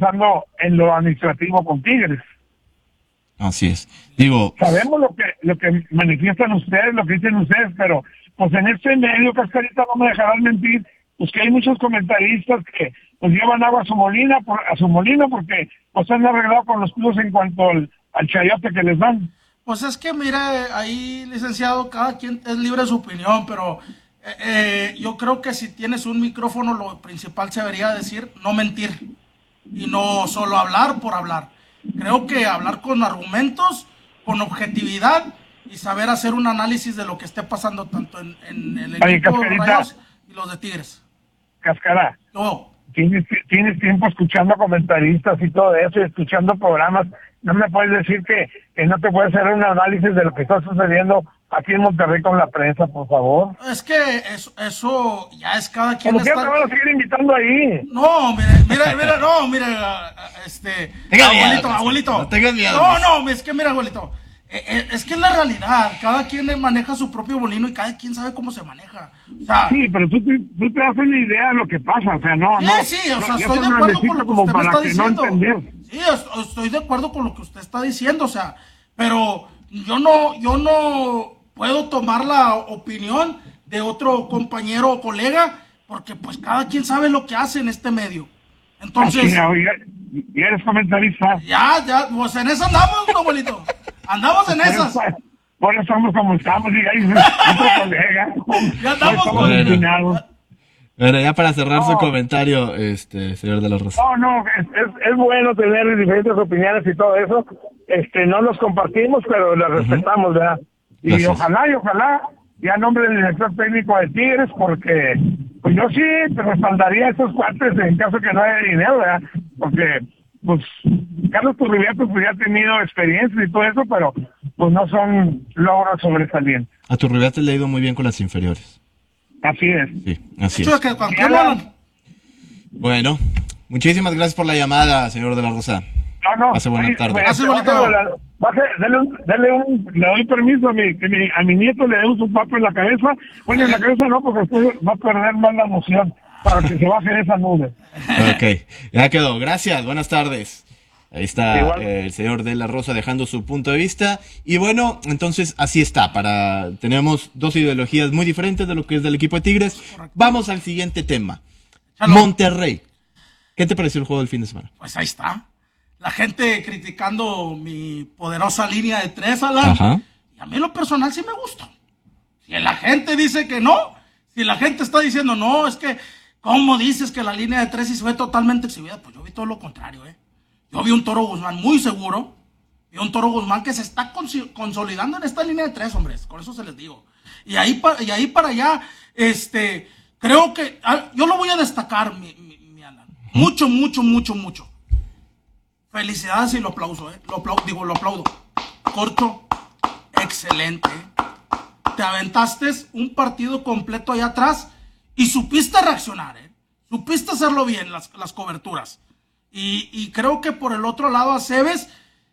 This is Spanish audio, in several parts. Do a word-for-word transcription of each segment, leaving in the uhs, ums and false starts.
pasando en lo administrativo con Tigres. Así es. Digo, sabemos lo que lo que manifiestan ustedes, lo que dicen ustedes, pero pues en este medio, Cascarita, no me dejarán mentir, pues que hay muchos comentaristas que pues llevan agua a su molina, por, a su molino porque pues han arreglado con los clubes en cuanto al, al chayote que les dan. Pues es que, mire, ahí, licenciado, cada quien es libre de su opinión, pero eh, eh, yo creo que si tienes un micrófono, lo principal se debería decir no mentir y no solo hablar por hablar. Creo que hablar con argumentos, con objetividad y saber hacer un análisis de lo que esté pasando tanto en, en el equipo de Rayos y los de Tigres. Cascara, oh. ¿tienes, tienes tiempo escuchando comentaristas y todo eso, y escuchando programas. No me puedes decir que, que no te puedes hacer un análisis de lo que está sucediendo aquí en Monterrey con la prensa, por favor. Es que eso, eso ya es cada quien. ¿Cómo que te van a seguir invitando ahí? No, mire, mira, mira, no, mire, este, tenga abuelito, miedo, abuelito. No tengas miedo. No, no, es que mira, abuelito, eh, es que es la realidad. Cada quien maneja su propio molino y cada quien sabe cómo se maneja. O sea, sí, pero tú, tú te das una idea de lo que pasa, o sea, no, sí, no. Sí, o sea, no, estoy de acuerdo con lo que usted me está diciendo. No sí, estoy de acuerdo con lo que usted está diciendo, o sea, pero yo no, yo no puedo tomar la opinión de otro compañero o colega, porque pues cada quien sabe lo que hace en este medio. Entonces, ya, ya eres comentarista. Ya, ya, pues en eso andamos, abuelito. Andamos en esas. Por eso estamos como estamos, y ahí otro colega. Ya andamos bueno. Bueno, ya para cerrar no. su comentario, este señor de la Rosa. No, no, es, es, es bueno tener diferentes opiniones y todo eso. Este, no los compartimos, pero las uh-huh. respetamos, ¿verdad? Y Gracias. ojalá, y ojalá, ya en nombre del director técnico de Tigres, porque pues yo sí te respaldaría a esos cuates en caso que no haya dinero, ¿verdad? Porque, pues, Carlos Turribiato pues ya ha tenido experiencia y todo eso, pero pues no son logros sobresalientes. A Turribiato le ha ido muy bien con las inferiores. Así es. Sí, así es. Que bueno, muchísimas gracias por la llamada, señor de la Rosa. No, no. Hace buena tarde. Hace buena tarde. Dale un, dale un, le doy permiso a mi, que mi, a mi nieto, le doy un sopapo en la cabeza. Bueno, en la cabeza no, porque después va a perder más la emoción para que se baje esa nube. Ok, ya quedó. Gracias, buenas tardes. Ahí está eh, el señor de la Rosa dejando su punto de vista. Y bueno, entonces así está. Para Tenemos dos ideologías muy diferentes de lo que es del equipo de Tigres. Vamos al siguiente tema. Hello. Monterrey. ¿Qué te pareció el juego del fin de semana? Pues ahí está. La gente criticando mi poderosa línea de tres, Alan. Ajá. Y a mí lo personal sí me gusta. Si la gente dice que no, si la gente está diciendo no, es que, ¿cómo dices que la línea de tres sí se fue totalmente exhibida? Pues yo vi todo lo contrario, ¿eh? Yo vi un Toro Guzmán muy seguro, vi un Toro Guzmán que se está cons- consolidando en esta línea de tres, hombres, con eso se les digo. Y ahí, pa- y ahí para allá, este, creo que, ah, yo lo voy a destacar, mi, mi, mi Alan, mucho, mucho, mucho, mucho. Felicidades y lo aplauso, ¿eh? Lo aplaudo, digo, lo aplaudo. Corto, excelente. Te aventaste un partido completo allá atrás y supiste reaccionar, ¿eh? Supiste hacerlo bien, las, las coberturas. Y, y creo que por el otro lado a Cebes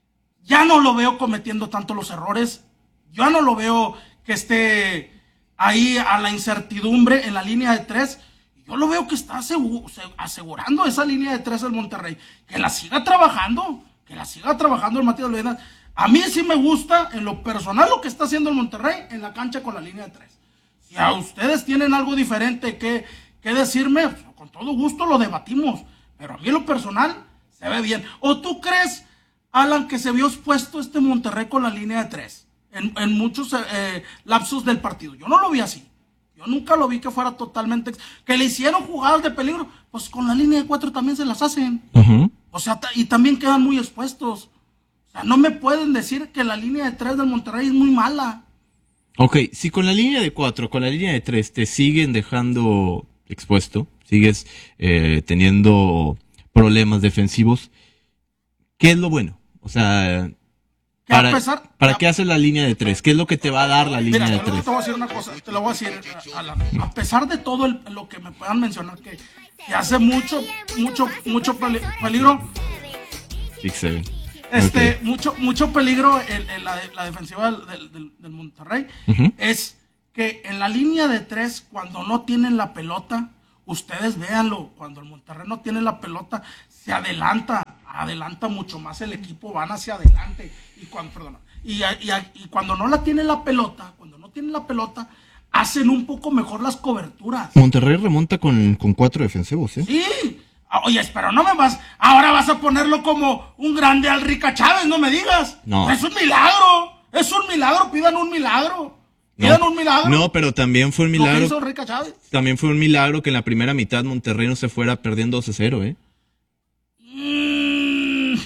ya no lo veo cometiendo tanto los errores. Ya no lo veo que esté ahí a la incertidumbre en la línea de tres. Yo lo veo que está asegurando esa línea de tres del Monterrey. Que la siga trabajando. Que la siga trabajando el Matías Leonas. A mí sí me gusta en lo personal lo que está haciendo el Monterrey en la cancha con la línea de tres. Si a ustedes tienen algo diferente que, que decirme, pues, con todo gusto lo debatimos. Pero a mí en lo personal se ve bien. ¿O tú crees, Alan, que se vio expuesto este Monterrey con la línea de tres en, en muchos eh, lapsos del partido? Yo no lo vi así. Yo nunca lo vi que fuera totalmente... Que le hicieron jugadas de peligro. Pues con la línea de cuatro también se las hacen. Uh-huh. O sea, y también quedan muy expuestos. O sea, no me pueden decir que la línea de tres del Monterrey es muy mala. Ok, si con la línea de cuatro, con la línea de tres te siguen dejando expuesto, sigues eh, teniendo problemas defensivos, ¿qué es lo bueno? O sea, para, pesar, ¿para ya, qué hace la línea de tres? ¿Qué es lo que te va a dar la línea mira, de tres? Te voy a decir una cosa, te lo voy a decir, Alan. A pesar de todo el, lo que me puedan mencionar, que, que hace mucho, mucho, mucho peligro. Six, seven. Este, okay. mucho, mucho peligro en, en la, la defensiva del, del, del Monterrey. Uh-huh. Es que en la línea de tres, cuando no tienen la pelota, ustedes véanlo, cuando el Monterrey no tiene la pelota, se adelanta. adelanta mucho más el equipo, van hacia adelante. Y cuando, perdona, y, y, y cuando no la tiene la pelota, cuando no tiene la pelota, hacen un poco mejor las coberturas. Monterrey remonta con, con cuatro defensivos, ¿eh? Sí. Oye, pero no me vas, ahora vas a ponerlo como un grande al Rica Chávez, no me digas. No. Es un milagro, es un milagro, pidan un milagro. Pidan no, un milagro. No, pero también fue un milagro. ¿Lo que hizo Rica Chávez? También fue un milagro que en la primera mitad Monterrey no se fuera perdiendo dos a cero, ¿eh? Mm,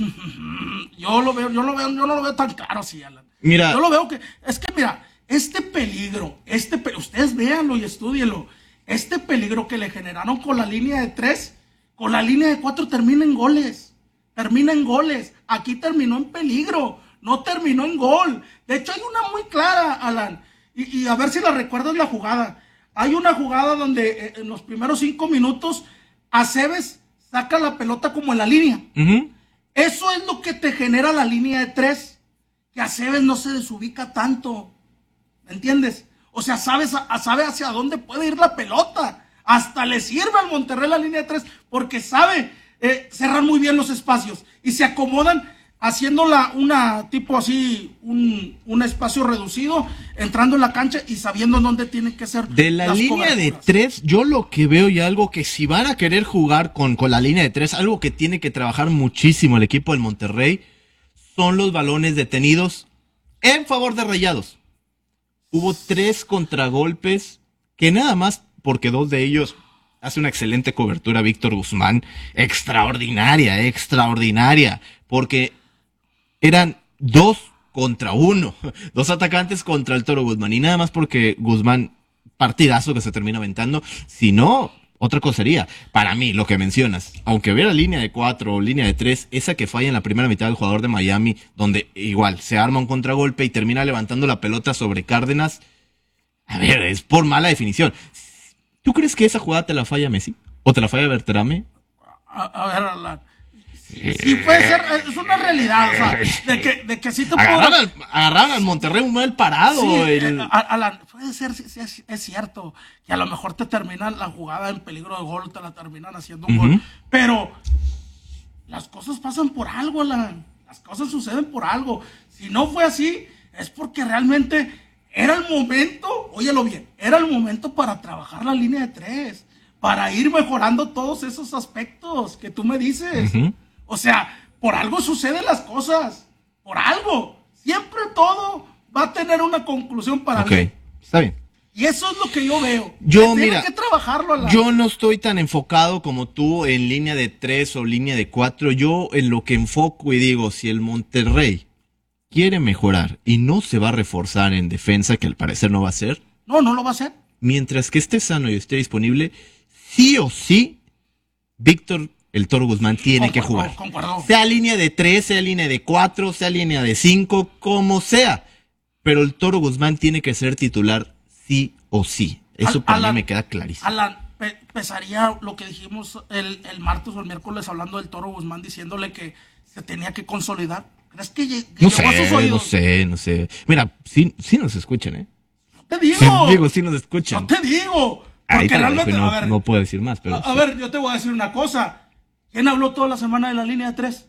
yo lo veo, yo lo veo, yo no lo veo tan claro así, Alan. Mira. Yo lo veo que, es que mira, este peligro, este pe ustedes véanlo y estudienlo. Este peligro que le generaron con la línea de tres, con la línea de cuatro termina en goles. Termina en goles. Aquí terminó en peligro. No terminó en gol. De hecho, hay una muy clara, Alan. Y, y a ver si la recuerdas la jugada. Hay una jugada donde eh, en los primeros cinco minutos Aceves saca la pelota como en la línea. Uh-huh. Eso es lo que te genera la línea de tres. Que Aceves no se desubica tanto. ¿Me entiendes? O sea, sabes, a, sabe hacia dónde puede ir la pelota. Hasta le sirve al Monterrey la línea de tres, porque sabe eh, cerrar muy bien los espacios y se acomodan haciéndola una tipo así, un, un espacio reducido, entrando en la cancha y sabiendo dónde tienen que ser. De la las línea de coberturas. tres, yo lo que veo y algo que si van a querer jugar con, con la línea de tres, algo que tiene que trabajar muchísimo el equipo del Monterrey, son los balones detenidos en favor de Rayados. Hubo tres contragolpes que nada más, porque dos de ellos hace una excelente cobertura Víctor Guzmán, extraordinaria, extraordinaria, porque eran dos contra uno, dos atacantes contra el Toro Guzmán, y nada más porque Guzmán, partidazo que se termina aventando, si no, otra cosa sería, para mí, lo que mencionas, aunque hubiera línea de cuatro o línea de tres, esa que falla en la primera mitad del jugador de Miami, donde igual se arma un contragolpe y termina levantando la pelota sobre Cárdenas, a ver, es por mala definición. ¿Tú crees que esa jugada te la falla Messi? ¿O te la falla Berterame? A, a ver, Alan. Sí, sí puede ser, es una realidad, o sea, de que, de que sí te puedo... Agarraron al, agarraron al Monterrey un mal parado. Sí, el... eh, Alan, puede ser, sí, sí, es, es cierto, que a lo mejor te terminan la jugada en peligro de gol, te la terminan haciendo un uh-huh. gol, pero las cosas pasan por algo, Alan, las cosas suceden por algo. Si no fue así, es porque realmente era el momento, óyelo bien, era el momento para trabajar la línea de tres, para ir mejorando todos esos aspectos que tú me dices. Uh-huh. O sea, por algo suceden las cosas, por algo. Siempre todo va a tener una conclusión para Ok, mí. está bien. Y eso es lo que yo veo. Yo, que mira, tiene que trabajarlo. La... Yo no estoy tan enfocado como tú en línea de tres o línea de cuatro. Yo en lo que enfoco y digo, si el Monterrey quiere mejorar y no se va a reforzar en defensa, que al parecer no va a ser. No, no lo va a hacer. Mientras que esté sano y esté disponible, sí o sí, Víctor el Toro Guzmán tiene concuerdo, que jugar. Concuerdo. Sea línea de tres, sea línea de cuatro, sea línea de cinco, como sea. Pero el Toro Guzmán tiene que ser titular sí o sí. Eso Al, para Alan, mí me queda clarísimo. Alan, pe pesaría lo que dijimos el, el martes o el miércoles hablando del Toro Guzmán, diciéndole que se tenía que consolidar. ¿Crees que, que no llegó sé, a sus oídos? No sé, no sé. Mira, sí, sí nos escuchan, ¿eh? No te digo. Sí, digo, sí nos escuchan. No te digo. Porque Ahí te realmente, no, a ver, no puedo decir más, pero... A, a ver, yo te voy a decir una cosa. ¿Quién habló toda la semana de la línea de tres?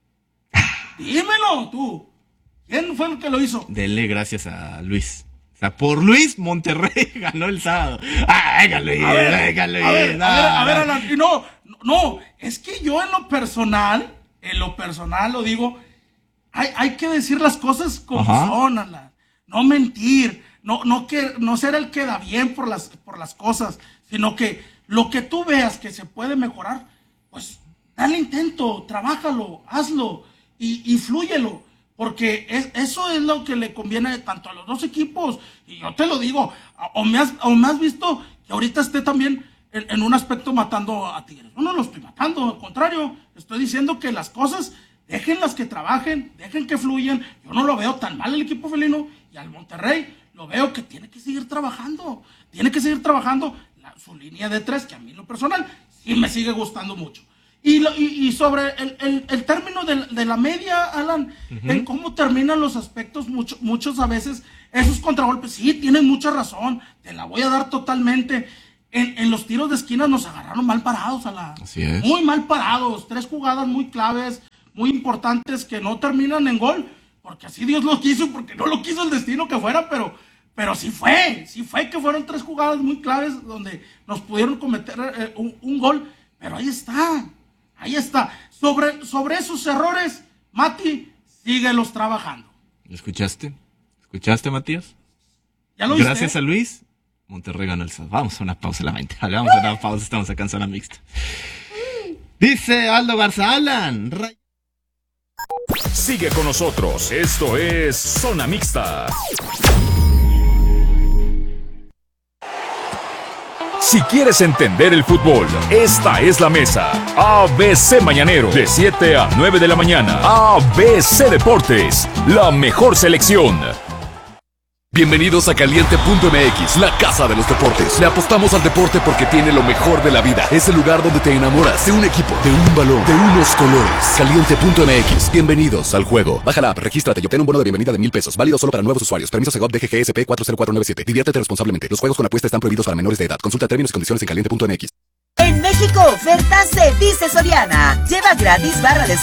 Dímelo, tú. ¿Quién fue el que lo hizo? Denle gracias a Luis. O sea, por Luis, Monterrey ganó el sábado. ¡Ah, venga, Luis! A ver, venga, Luis! A ver, no, a ver, a ver, no. Alan, no, no, es que yo en lo personal, en lo personal lo digo, hay, hay que decir las cosas como Ajá. son, Alan. No mentir, no, no, que, no ser el que da bien por las, por las cosas, sino que lo que tú veas que se puede mejorar, pues dale intento, trabájalo, hazlo y, y flúyelo. Porque es, eso es lo que le conviene tanto a los dos equipos. Y yo te lo digo, o me has, o me has visto que ahorita esté también en, en un aspecto matando a Tigres. No, no lo estoy matando, al contrario. Estoy diciendo que las cosas, déjenlas que trabajen, dejen que fluyan. Yo no lo veo tan mal el equipo felino. Y al Monterrey lo veo que tiene que seguir trabajando. Tiene que seguir trabajando la, su línea de tres, que a mí en lo personal sí me sigue gustando mucho. Y, lo, y, y sobre el, el, el término de, de la media, Alan, uh-huh. en cómo terminan los aspectos, mucho, muchos a veces, esos contragolpes, sí, tienen mucha razón, te la voy a dar totalmente. En, en los tiros de esquina nos agarraron mal parados, Alan. Así es. Muy mal parados, tres jugadas muy claves, muy importantes que no terminan en gol, porque así Dios lo quiso, porque no lo quiso el destino que fuera, pero, pero sí fue, sí fue que fueron tres jugadas muy claves donde nos pudieron cometer eh, un, un gol, pero ahí está, ahí está. Sobre, sobre esos errores, Mati, síguelos trabajando. ¿Escuchaste? ¿Escuchaste, Matías? ¿Ya lo Gracias viste? a Luis, Monterrey ganó el sábado. Vamos a una pausa, la mente. Vamos a una pausa, estamos acá en Zona Mixta. Dice Aldo Garza, Alan. Ray... Sigue con nosotros, esto es Zona Mixta. Si quieres entender el fútbol, esta es la mesa. A B C Mañanero, de siete a nueve de la mañana. A B C Deportes, la mejor selección. Bienvenidos a Caliente punto M X, la casa de los deportes. Le apostamos al deporte porque tiene lo mejor de la vida. Es el lugar donde te enamoras de un equipo, de un balón, de unos colores. Caliente punto M X, bienvenidos al juego. Baja la app, regístrate y obtén un bono de bienvenida de mil pesos. Válido solo para nuevos usuarios. Permiso Segov D G G S P cuatro cero cuatro nueve siete. Diviértete responsablemente. Los juegos con apuesta están prohibidos para menores de edad. Consulta términos y condiciones en Caliente punto M X. En México, ofertas se dice Soriana. Lleva gratis barra de